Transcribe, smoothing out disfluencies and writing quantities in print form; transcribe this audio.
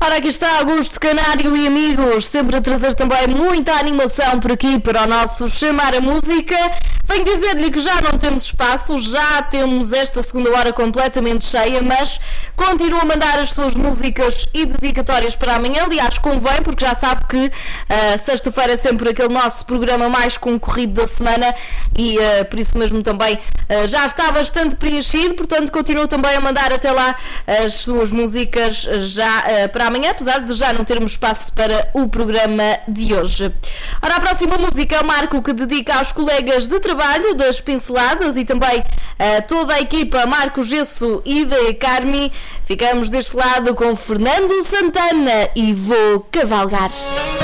Ora, aqui está Augusto Canário e amigos, sempre a trazer também muita animação por aqui para o nosso Chamar a Música. Venho dizer-lhe que já não temos espaço, já temos esta segunda hora completamente cheia, mas continua a mandar as suas músicas e dedicatórias para amanhã. Aliás, convém, porque já sabe que sexta-feira é sempre aquele nosso programa mais concorrido da semana e por isso mesmo também já está bastante preenchido, portanto continua também a mandar até lá as suas músicas já para amanhã, apesar de já não termos espaço para o programa de hoje. Ora, a próxima música é o Marco, que dedica aos colegas de trabalho das Pinceladas e também a toda a equipa Marco Gesso e de Carmi. Ficamos deste lado com Fernando Santana e Vou Cavalgar.